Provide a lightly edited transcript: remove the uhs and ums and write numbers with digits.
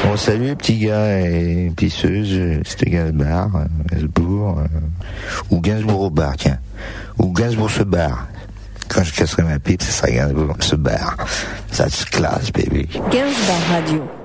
Bon, salut les petits gars et pisseuses, c'était Gainsbourg, ou Gainsbourg au bar, tiens. Ou Gainsbourg se barre. Quand je casserai ma pipe, ce sera Gainsbourg se barre. Ça se classe, baby. Gainsbourg Radio.